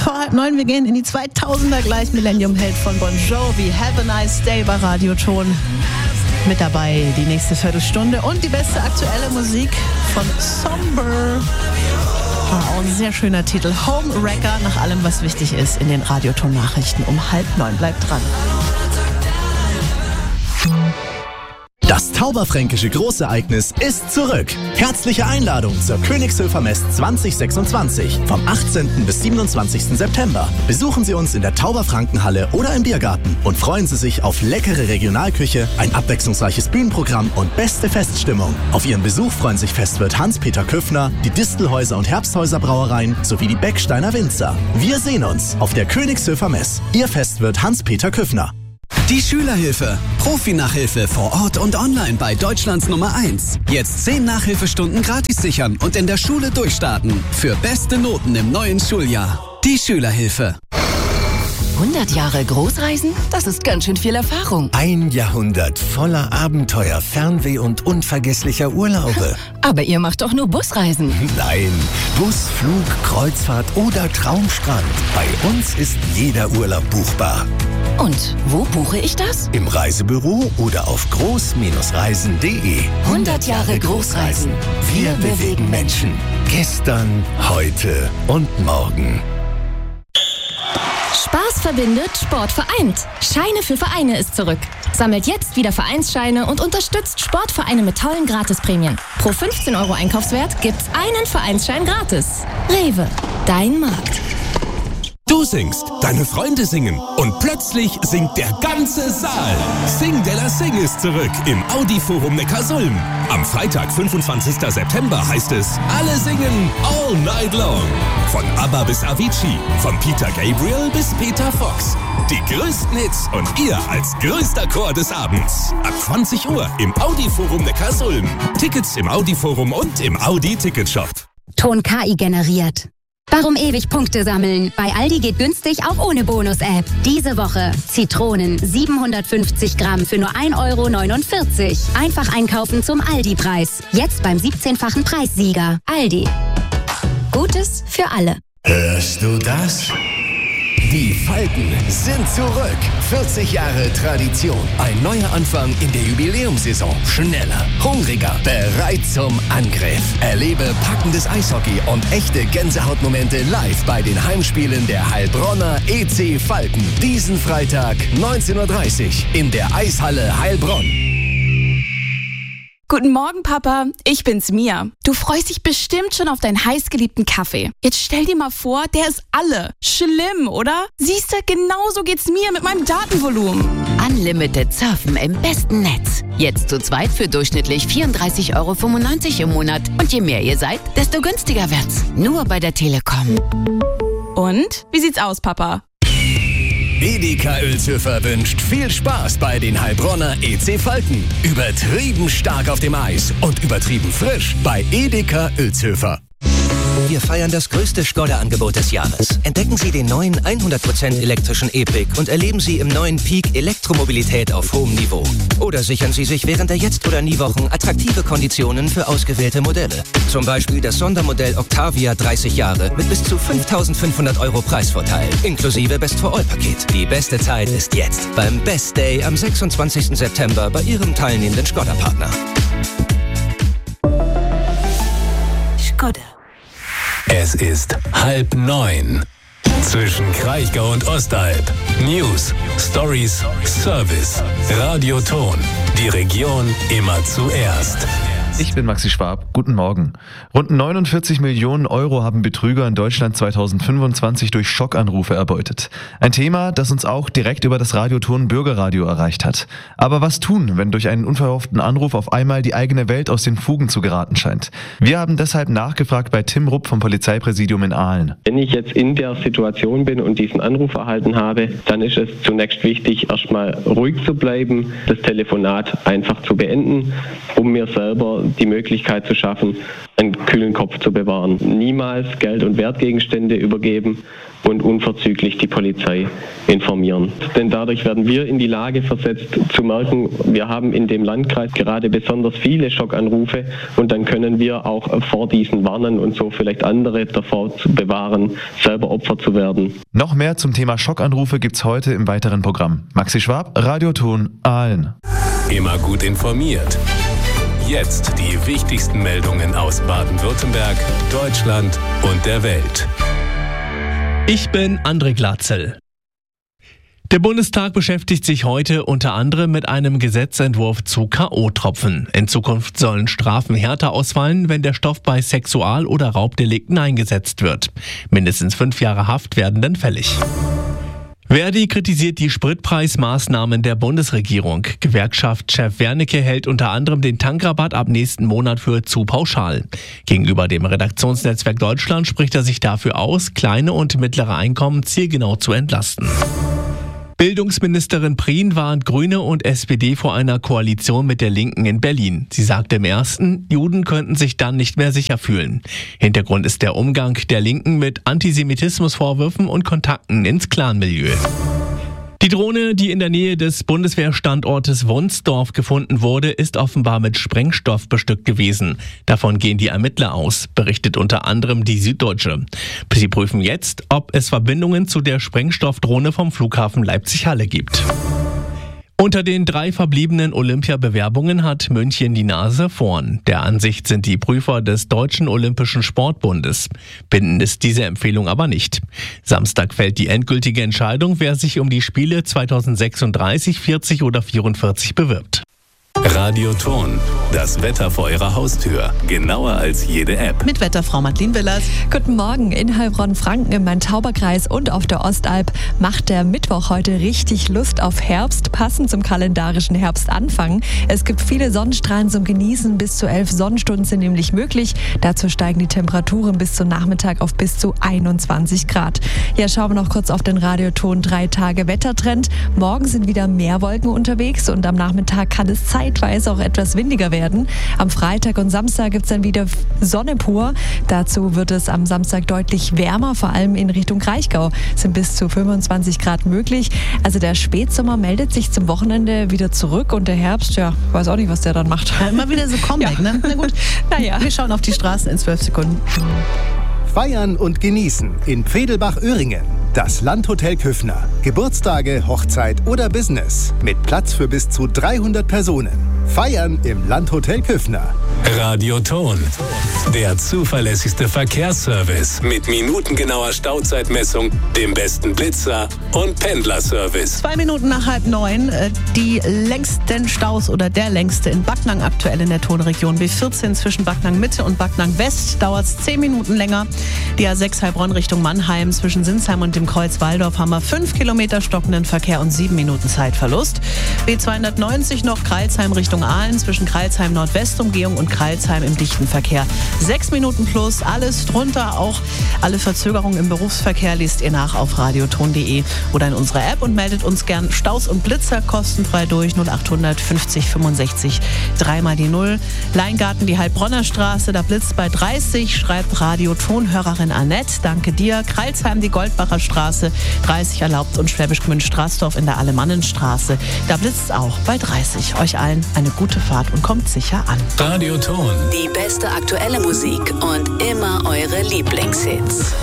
Vor 8:30, wir gehen in die 2000er gleich. Millennium-Held von Bon Jovi, Have a Nice Day bei Radioton. Mit dabei die nächste Viertelstunde und die beste aktuelle Musik von Somber. Auch ein sehr schöner Titel, Home Wrecker, nach allem, was wichtig ist in den Radioton-Nachrichten um 8:30. Bleibt dran. Das Tauberfränkische Großereignis ist zurück. Herzliche Einladung zur Königshöfer Mess 2026 vom 18. bis 27. September. Besuchen Sie uns in der Tauberfrankenhalle oder im Biergarten und freuen Sie sich auf leckere Regionalküche, ein abwechslungsreiches Bühnenprogramm und beste Feststimmung. Auf Ihren Besuch freuen sich Festwirt Hans-Peter Küffner, die Distelhäuser und Herbsthäuser Brauereien sowie die Becksteiner Winzer. Wir sehen uns auf der Königshöfer Mess. Ihr Festwirt Hans-Peter Küffner. Die Schülerhilfe. Profi-Nachhilfe vor Ort und online bei Deutschlands Nummer 1. Jetzt 10 Nachhilfestunden gratis sichern und in der Schule durchstarten. Für beste Noten im neuen Schuljahr. Die Schülerhilfe. 100 Jahre Großreisen? Das ist ganz schön viel Erfahrung. Ein Jahrhundert voller Abenteuer, Fernweh und unvergesslicher Urlaube. Aber ihr macht doch nur Busreisen. Nein, Bus, Flug, Kreuzfahrt oder Traumstrand. Bei uns ist jeder Urlaub buchbar. Und wo buche ich das? Im Reisebüro oder auf groß-reisen.de. 100 Jahre Großreisen. Wir bewegen Menschen. Gestern, heute und morgen. Spaß verbindet, Sport vereint. Scheine für Vereine ist zurück. Sammelt jetzt wieder Vereinsscheine und unterstützt Sportvereine mit tollen Gratisprämien. Pro 15 € Einkaufswert gibt's einen Vereinsschein gratis. Rewe, dein Markt. Du singst, deine Freunde singen und plötzlich singt der ganze Saal. Sing de la Sing ist zurück im Audi-Forum Neckarsulm. Am Freitag, 25. September heißt es Alle singen all night long. Von ABBA bis Avicii, von Peter Gabriel bis Peter Fox. Die größten Hits und ihr als größter Chor des Abends. Ab 20 Uhr im Audi-Forum Neckarsulm. Tickets im Audi-Forum und im Audi-Ticketshop. Ton KI generiert. Warum ewig Punkte sammeln? Bei Aldi geht günstig auch ohne Bonus-App. Diese Woche Zitronen 750 Gramm für nur 1,49 €. Einfach einkaufen zum Aldi-Preis. Jetzt beim 17-fachen Preissieger. Aldi. Gutes für alle. Hörst du das? Die Falken sind zurück. 40 Jahre Tradition. Ein neuer Anfang in der Jubiläumssaison. Schneller, hungriger, bereit zum Angriff. Erlebe packendes Eishockey und echte Gänsehautmomente live bei den Heimspielen der Heilbronner EC Falken. Diesen Freitag 19:30 Uhr in der Eishalle Heilbronn. Guten Morgen, Papa. Ich bin's, Mia. Du freust dich bestimmt schon auf deinen heißgeliebten Kaffee. Jetzt stell dir mal vor, der ist alle. Schlimm, oder? Siehst du, genauso geht's mir mit meinem Datenvolumen. Unlimited Surfen im besten Netz. Jetzt zu zweit für durchschnittlich 34,95 € im Monat. Und je mehr ihr seid, desto günstiger wird's. Nur bei der Telekom. Und? Wie sieht's aus, Papa? Edeka Oelzhöfer wünscht viel Spaß bei den Heilbronner EC Falken. Übertrieben stark auf dem Eis und übertrieben frisch bei Edeka Oelzhöfer. Wir feiern das größte Skoda-Angebot des Jahres. Entdecken Sie den neuen 100% elektrischen E-Pick und erleben Sie im neuen Peak Elektromobilität auf hohem Niveau. Oder sichern Sie sich während der Jetzt- oder Nie-Wochen attraktive Konditionen für ausgewählte Modelle. Zum Beispiel das Sondermodell Octavia 30 Jahre mit bis zu 5.500 € Preisvorteil, inklusive Best-for-All-Paket. Die beste Zeit ist jetzt beim Best Day am 26. September bei Ihrem teilnehmenden Skoda-Partner. Skoda. Es ist 8:30. Zwischen Kraichgau und Ostalb. News, Stories, Service. Radioton. Die Region immer zuerst. Ich bin Maxi Schwab. Guten Morgen. Rund 49 Millionen € haben Betrüger in Deutschland 2025 durch Schockanrufe erbeutet. Ein Thema, das uns auch direkt über das Radioton Bürgerradio erreicht hat. Aber was tun, wenn durch einen unverhofften Anruf auf einmal die eigene Welt aus den Fugen zu geraten scheint? Wir haben deshalb nachgefragt bei Tim Rupp vom Polizeipräsidium in Aalen. Wenn ich jetzt in der Situation bin und diesen Anruf erhalten habe, dann ist es zunächst wichtig, erstmal ruhig zu bleiben, das Telefonat einfach zu beenden, um mir selber die Möglichkeit zu schaffen, einen kühlen Kopf zu bewahren. Niemals Geld- und Wertgegenstände übergeben und unverzüglich die Polizei informieren. Denn dadurch werden wir in die Lage versetzt zu merken, wir haben in dem Landkreis gerade besonders viele Schockanrufe und dann können wir auch vor diesen warnen und so vielleicht andere davor zu bewahren, selber Opfer zu werden. Noch mehr zum Thema Schockanrufe gibt's heute im weiteren Programm. Maxi Schwab, Radioton Aalen. Immer gut informiert. Jetzt die wichtigsten Meldungen aus Baden-Württemberg, Deutschland und der Welt. Ich bin André Glatzel. Der Bundestag beschäftigt sich heute unter anderem mit einem Gesetzentwurf zu K.O.-Tropfen. In Zukunft sollen Strafen härter ausfallen, wenn der Stoff bei Sexual- oder Raubdelikten eingesetzt wird. Mindestens 5 Jahre Haft werden dann fällig. Verdi kritisiert die Spritpreismaßnahmen der Bundesregierung. Gewerkschaftschef Wernicke hält unter anderem den Tankrabatt ab nächsten Monat für zu pauschal. Gegenüber dem Redaktionsnetzwerk Deutschland spricht er sich dafür aus, kleine und mittlere Einkommen zielgenau zu entlasten. Bildungsministerin Prien warnt Grüne und SPD vor einer Koalition mit der Linken in Berlin. Sie sagte im ersten, Juden könnten sich dann nicht mehr sicher fühlen. Hintergrund ist der Umgang der Linken mit Antisemitismusvorwürfen und Kontakten ins Clanmilieu. Die Drohne, die in der Nähe des Bundeswehrstandortes Wunsdorf gefunden wurde, ist offenbar mit Sprengstoff bestückt gewesen. Davon gehen die Ermittler aus, berichtet unter anderem die Süddeutsche. Sie prüfen jetzt, ob es Verbindungen zu der Sprengstoffdrohne vom Flughafen Leipzig-Halle gibt. Unter den 3 verbliebenen Olympiabewerbungen hat München die Nase vorn. Der Ansicht sind die Prüfer des Deutschen Olympischen Sportbundes. Bindend ist diese Empfehlung aber nicht. Samstag fällt die endgültige Entscheidung, wer sich um die Spiele 2036, 40 oder 44 bewirbt. Radioton, das Wetter vor Ihrer Haustür. Genauer als jede App. Mit Wetterfrau Madeleine Willers. Guten Morgen. In Heilbronn-Franken im Main-Tauber-Kreis und auf der Ostalb macht der Mittwoch heute richtig Lust auf Herbst, passend zum kalendarischen Herbstanfang. Es gibt viele Sonnenstrahlen zum Genießen. Bis zu 11 Sonnenstunden sind nämlich möglich. Dazu steigen die Temperaturen bis zum Nachmittag auf bis zu 21 Grad. Ja, schauen wir noch kurz auf den Radioton 3 Tage Wettertrend. Morgen sind wieder mehr Wolken unterwegs und am Nachmittag kann es zeitweise auch etwas windiger werden. Am Freitag und Samstag gibt es dann wieder Sonne pur. Dazu wird es am Samstag deutlich wärmer, vor allem in Richtung Kraichgau sind bis zu 25 Grad möglich. Also der Spätsommer meldet sich zum Wochenende wieder zurück und der Herbst, ja, weiß auch nicht, was der dann macht. Ja, immer wieder so Comeback, ne? Na gut, wir schauen auf die Straßen in 12 Sekunden. Feiern und genießen in Pfedelbach-Öhringen. Das Landhotel Küffner. Geburtstage, Hochzeit oder Business. Mit Platz für bis zu 300 Personen. Feiern im Landhotel Küffner. Radioton, der zuverlässigste Verkehrsservice mit minutengenauer Stauzeitmessung, dem besten Blitzer und Pendlerservice. 2 Minuten nach 8:30. Die längsten Staus oder der längste in Backnang aktuell in der Tonregion. B14 zwischen Backnang Mitte und Backnang West dauert es 10 Minuten länger. Die A6 Heilbronn Richtung Mannheim zwischen Sinsheim und dem Kreuz Walldorf haben wir 5 Kilometer stockenden Verkehr und 7 Minuten Zeitverlust. B290 noch Crailsheim Richtung Aalen zwischen Crailsheim Nordwestumgehung und Crailsheim im dichten Verkehr. 6 Minuten plus, alles drunter, auch alle Verzögerungen im Berufsverkehr liest ihr nach auf radioton.de oder in unserer App und meldet uns gern Staus und Blitzer kostenfrei durch 0800 50 65 3 mal die 0. Leingarten, die Heilbronner Straße, da blitzt bei 30, schreibt Radioton-Hörerin Annette. Danke dir. Crailsheim, die Goldbacher Straße, 30 erlaubt und Schwäbisch Gmünd Straßdorf in der Alemannenstraße. Da blitzt auch bei 30. Euch allen eine gute Fahrt und kommt sicher an. Radioton. Die beste aktuelle Musik und immer eure Lieblingshits.